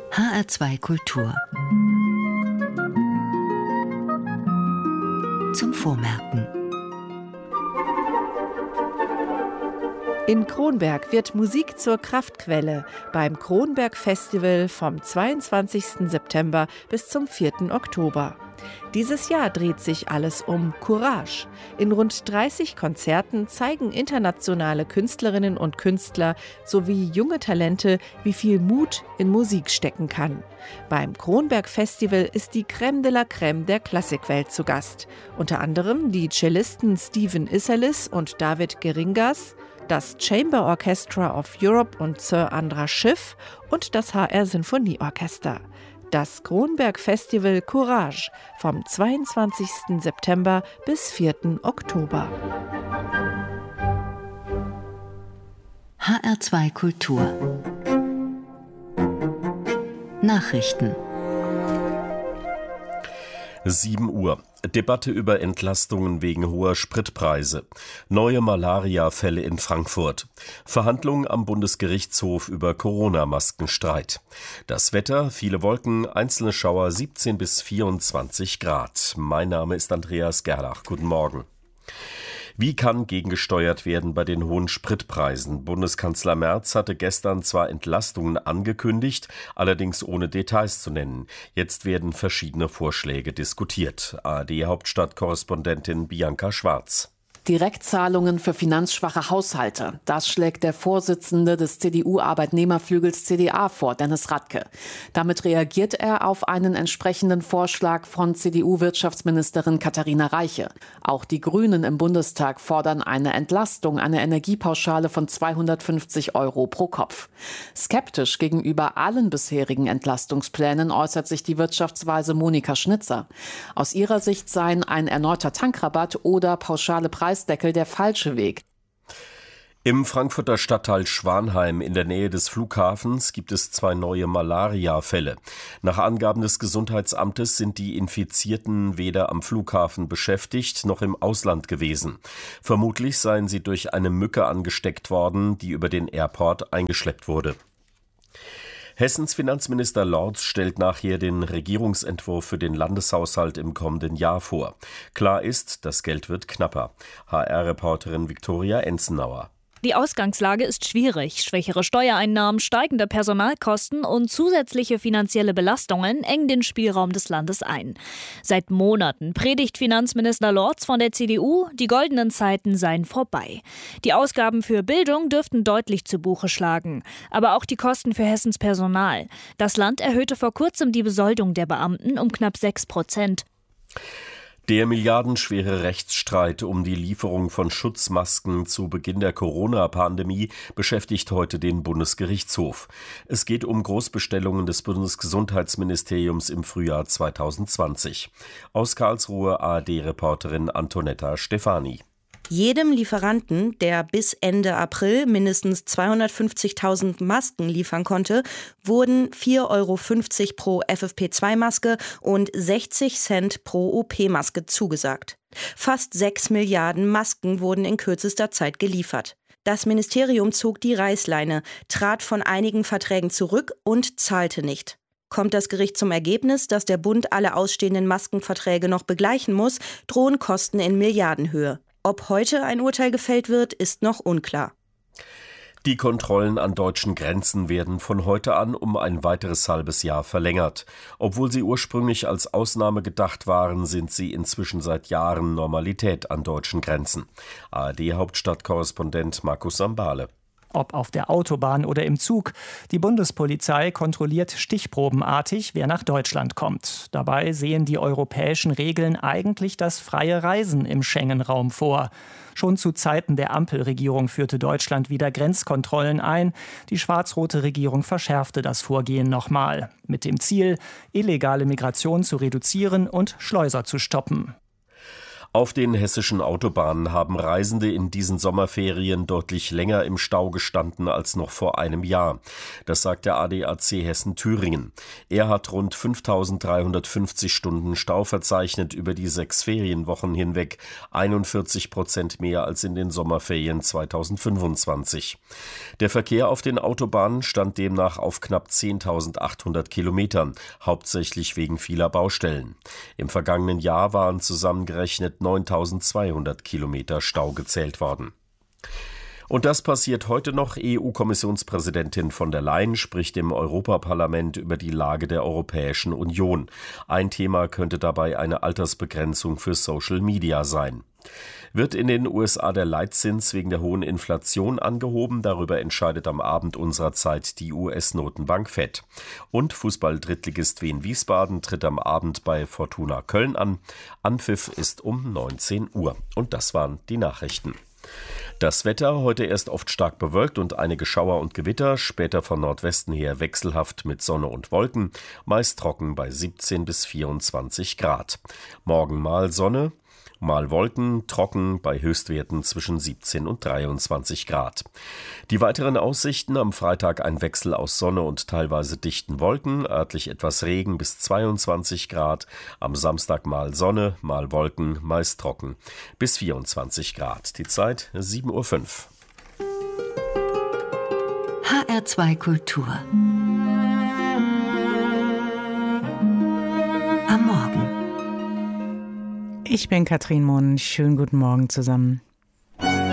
HR2 Kultur. Zum Vormerken. In Kronberg wird Musik zur Kraftquelle beim Kronberg Festival vom 22. September bis zum 4. Oktober. Dieses Jahr dreht sich alles um Courage. In rund 30 Konzerten zeigen internationale Künstlerinnen und Künstler sowie junge Talente, wie viel Mut in Musik stecken kann. Beim Kronberg Festival ist die Crème de la Crème der Klassikwelt zu Gast. Unter anderem die Cellisten Stephen Isserlis und David Geringas, das Chamber Orchestra of Europe und Sir Andras Schiff und das HR Sinfonieorchester. Das Kronberg Festival Courage vom 22. September bis 4. Oktober. HR2 Kultur. Nachrichten. 7 Uhr. Debatte über Entlastungen wegen hoher Spritpreise. Neue Malaria-Fälle in Frankfurt. Verhandlungen am Bundesgerichtshof über Corona-Maskenstreit. Das Wetter, viele Wolken, einzelne Schauer, 17 bis 24 Grad. Mein Name ist Andreas Gerlach. Guten Morgen. Wie kann gegengesteuert werden bei den hohen Spritpreisen? Bundeskanzler Merz hatte gestern zwar Entlastungen angekündigt, allerdings ohne Details zu nennen. Jetzt werden verschiedene Vorschläge diskutiert. ARD-Hauptstadtkorrespondentin Bianca Schwarz. Direktzahlungen für finanzschwache Haushalte. Das schlägt der Vorsitzende des CDU-Arbeitnehmerflügels CDA vor, Dennis Radke. Damit reagiert er auf einen entsprechenden Vorschlag von CDU-Wirtschaftsministerin Katharina Reiche. Auch die Grünen im Bundestag fordern eine Entlastung, eine Energiepauschale von 250 € pro Kopf. Skeptisch gegenüber allen bisherigen Entlastungsplänen äußert sich die Wirtschaftsweise Monika Schnitzer. Aus ihrer Sicht seien ein erneuter Tankrabatt oder pauschale Preisdeckel der falsche Weg. Im Frankfurter Stadtteil Schwanheim in der Nähe des Flughafens gibt es 2 neue Malaria-Fälle. Nach Angaben des Gesundheitsamtes sind die Infizierten weder am Flughafen beschäftigt noch im Ausland gewesen. Vermutlich seien sie durch eine Mücke angesteckt worden, die über den Airport eingeschleppt wurde. Hessens Finanzminister Lorz stellt nachher den Regierungsentwurf für den Landeshaushalt im kommenden Jahr vor. Klar ist, das Geld wird knapper. HR-Reporterin Viktoria Enzenauer. Die Ausgangslage ist schwierig. Schwächere Steuereinnahmen, steigende Personalkosten und zusätzliche finanzielle Belastungen engen den Spielraum des Landes ein. Seit Monaten predigt Finanzminister Lorz von der CDU, die goldenen Zeiten seien vorbei. Die Ausgaben für Bildung dürften deutlich zu Buche schlagen. Aber auch die Kosten für Hessens Personal. Das Land erhöhte vor kurzem die Besoldung der Beamten um knapp 6%. Der milliardenschwere Rechtsstreit um die Lieferung von Schutzmasken zu Beginn der Corona-Pandemie beschäftigt heute den Bundesgerichtshof. Es geht um Großbestellungen des Bundesgesundheitsministeriums im Frühjahr 2020. Aus Karlsruhe ARD-Reporterin Antonetta Stefani. Jedem Lieferanten, der bis Ende April mindestens 250.000 Masken liefern konnte, wurden 4,50 € pro FFP2-Maske und 60 Cent pro OP-Maske zugesagt. Fast 6 Milliarden Masken wurden in kürzester Zeit geliefert. Das Ministerium zog die Reißleine, trat von einigen Verträgen zurück und zahlte nicht. Kommt das Gericht zum Ergebnis, dass der Bund alle ausstehenden Maskenverträge noch begleichen muss, drohen Kosten in Milliardenhöhe. Ob heute ein Urteil gefällt wird, ist noch unklar. Die Kontrollen an deutschen Grenzen werden von heute an um ein weiteres halbes Jahr verlängert. Obwohl sie ursprünglich als Ausnahme gedacht waren, sind sie inzwischen seit Jahren Normalität an deutschen Grenzen. ARD-Hauptstadtkorrespondent Markus Sambale. Ob auf der Autobahn oder im Zug. Die Bundespolizei kontrolliert stichprobenartig, wer nach Deutschland kommt. Dabei sehen die europäischen Regeln eigentlich das freie Reisen im Schengen-Raum vor. Schon zu Zeiten der Ampelregierung führte Deutschland wieder Grenzkontrollen ein. Die schwarz-rote Regierung verschärfte das Vorgehen nochmal. Mit dem Ziel, illegale Migration zu reduzieren und Schleuser zu stoppen. Auf den hessischen Autobahnen haben Reisende in diesen Sommerferien deutlich länger im Stau gestanden als noch vor einem Jahr. Das sagt der ADAC Hessen-Thüringen. Er hat rund 5.350 Stunden Stau verzeichnet über die 6 Ferienwochen hinweg, 41% mehr als in den Sommerferien 2025. Der Verkehr auf den Autobahnen stand demnach auf knapp 10.800 Kilometern, hauptsächlich wegen vieler Baustellen. Im vergangenen Jahr waren zusammengerechnet 9.200 Kilometer Stau gezählt worden. Und das passiert heute noch. EU-Kommissionspräsidentin von der Leyen spricht im Europaparlament über die Lage der Europäischen Union. Ein Thema könnte dabei eine Altersbegrenzung für Social Media sein. Wird in den USA der Leitzins wegen der hohen Inflation angehoben? Darüber entscheidet am Abend unserer Zeit die US-Notenbank FED. Und Fußball-Drittligist Wien Wiesbaden tritt am Abend bei Fortuna Köln an. Anpfiff ist um 19 Uhr. Und das waren die Nachrichten. Das Wetter heute erst oft stark bewölkt und einige Schauer und Gewitter, später von Nordwesten her wechselhaft mit Sonne und Wolken, meist trocken bei 17 bis 24 Grad. Morgen mal Sonne, mal Wolken, trocken bei Höchstwerten zwischen 17 und 23 Grad. Die weiteren Aussichten: am Freitag ein Wechsel aus Sonne und teilweise dichten Wolken, örtlich etwas Regen bis 22 Grad. Am Samstag mal Sonne, mal Wolken, meist trocken bis 24 Grad. Die Zeit 7:05 Uhr. HR2 Kultur. Am Morgen. Ich bin Katrin Mohn. Schönen guten Morgen zusammen.